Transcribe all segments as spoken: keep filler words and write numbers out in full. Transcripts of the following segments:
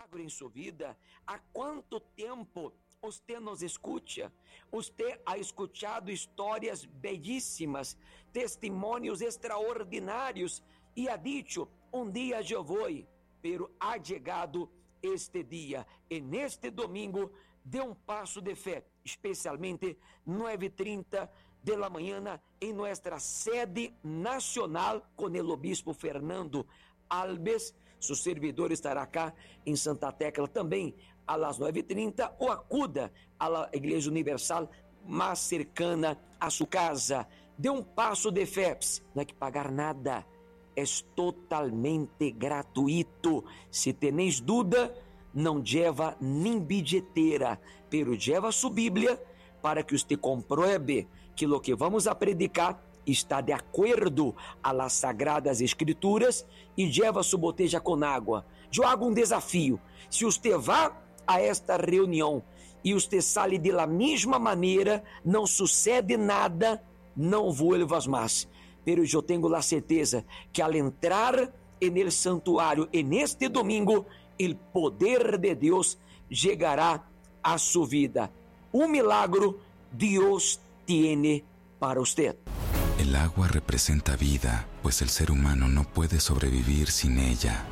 milagro em sua vida? Há quanto tempo você nos escuta? Você ha escuchado histórias belíssimas, testemunhos extraordinários e ha dicho, um dia eu vou, pero ha chegado este dia. E neste domingo, dê um passo de fé, especialmente nove e trinta de la manhã em nossa sede nacional com o obispo Fernando Alves. Su servidor estará acá em Santa Tecla também a las nove e trinta, ou acuda à Igreja Universal mais cercana a sua casa. Dê um passo de fé, não é que pagar nada, é totalmente gratuito. Se tenéis dúvida, não lleva nem bilheteira, pero lleva sua Bíblia para que você compruebe que o que vamos a predicar está de acordo a las Sagradas Escrituras e lleva sua botella com água. Eu hago um desafio. Se você vá a esta reunião e você sale de la mesma maneira, não sucede nada, não vuelvas mais. Pero eu tenho a certeza que al entrar en el santuário en este domingo, el poder de Deus chegará a sua vida. Un milagro Dios tiene para usted. El agua representa vida, pues el ser humano no puede sobrevivir sin ella.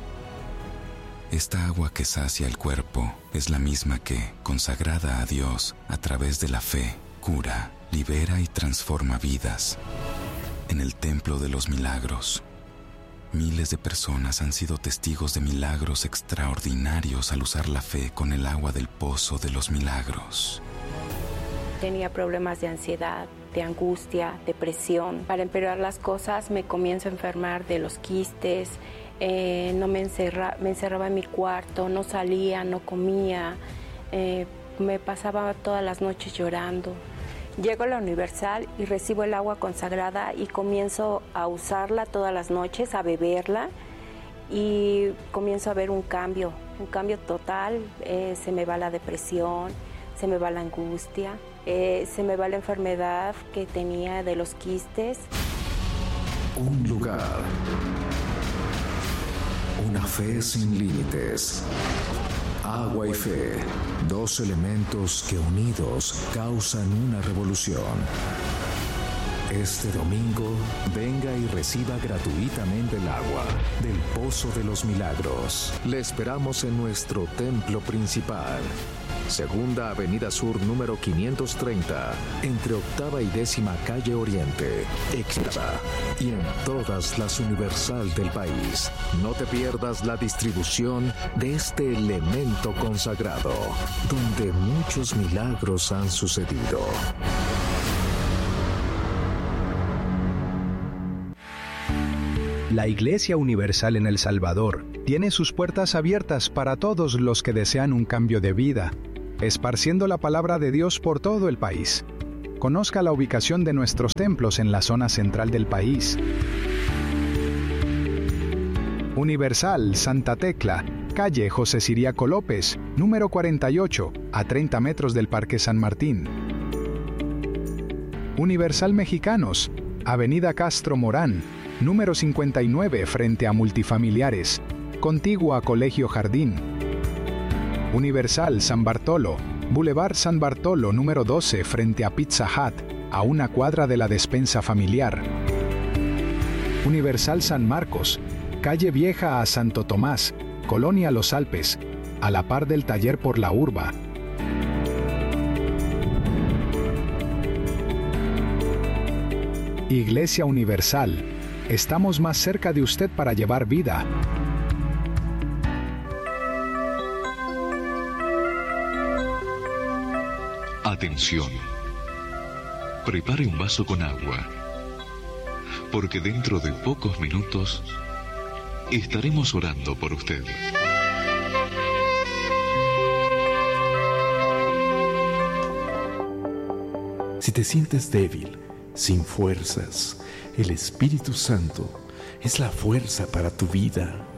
Esta agua que sacia el cuerpo es la misma que, consagrada a Dios a través de la fe, cura, libera y transforma vidas. En el Templo de los Milagros, miles de personas han sido testigos de milagros extraordinarios al usar la fe con el agua del Pozo de los Milagros. Tenía problemas de ansiedad, de angustia, depresión. Para empeorar las cosas me comienzo a enfermar de los quistes, eh, no me, encerra, me encerraba en mi cuarto, no salía, no comía, eh, me pasaba todas las noches llorando. Llego a la Universal y recibo el agua consagrada y comienzo a usarla todas las noches, a beberla y comienzo a ver un cambio, un cambio total. Eh, se me va la depresión, se me va la angustia, eh, se me va la enfermedad que tenía de los quistes. Un lugar, una fe sin límites. Agua y fe, dos elementos que unidos causan una revolución. Este domingo, venga y reciba gratuitamente el agua del Pozo de los Milagros. Le esperamos en nuestro templo principal. Segunda Avenida Sur, número quinientos treinta, entre octava y décima calle Oriente, Extra, y en todas las Universal del país. No te pierdas la distribución de este elemento consagrado, donde muchos milagros han sucedido. La Iglesia Universal en El Salvador tiene sus puertas abiertas para todos los que desean un cambio de vida, esparciendo la palabra de Dios por todo el país. Conozca la ubicación de nuestros templos en la zona central del país. Universal Santa Tecla, calle José Ciriaco López, número cuarenta y ocho, a treinta metros del Parque San Martín. Universal Mexicanos, Avenida Castro Morán, número cincuenta y nueve, frente a Multifamiliares, contiguo a Colegio Jardín. Universal San Bartolo, Boulevard San Bartolo, número doce, frente a Pizza Hut, a una cuadra de la despensa familiar. Universal San Marcos, calle Vieja a Santo Tomás, Colonia Los Alpes, a la par del taller por la Urba. Iglesia Universal, estamos más cerca de usted para llevar vida. Atención. Prepare un vaso con agua, porque dentro de pocos minutos estaremos orando por usted. Si te sientes débil, sin fuerzas, el Espíritu Santo es la fuerza para tu vida.